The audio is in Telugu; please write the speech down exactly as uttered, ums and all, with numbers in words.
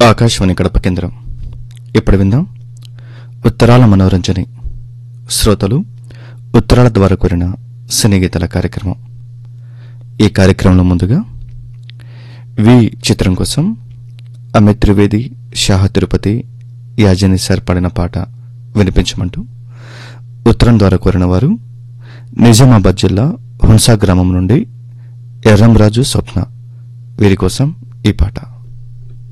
ఆకాశవాణి కడప కేంద్రం. ఇప్పుడు విందాం ఉత్తరాల మనోరంజని. శ్రోతలు ఉత్తరాల ద్వారా కోరిన సినీ గీతాల కార్యక్రమం. ఈ కార్యక్రమంలో ముందుగా వి చిత్రం కోసం అమిత్ త్రివేది, షాహ తిరుపతి, యాజని సార్ పాడిన పాట వినిపించమంటూ ఉత్తరం ద్వారా కోరిన వారు నిజామాబాద్ జిల్లా హున్సా గ్రామం నుండి ఎర్రంరాజు స్వప్న. వీరి కోసం ఈ పాట.